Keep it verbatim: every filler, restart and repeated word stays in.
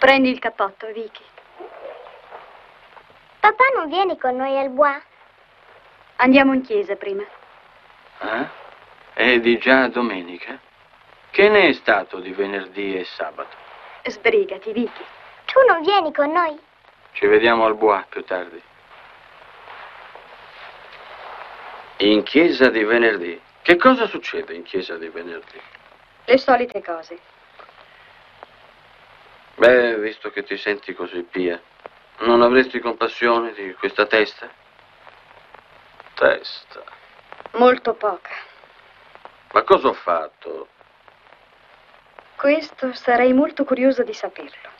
Prendi il cappotto, Vicky. Papà non viene con noi al Bois? Andiamo in chiesa prima. Eh? È di già domenica? Che ne è stato di venerdì e sabato? Sbrigati, Vicky. Tu non vieni con noi? Ci vediamo al Bois più tardi. In chiesa di venerdì? Che cosa succede in chiesa di venerdì? Le solite cose. Beh, visto che ti senti così pia, non avresti compassione di questa testa? Testa. Molto poca. Ma cosa ho fatto? Questo sarei molto curioso di saperlo.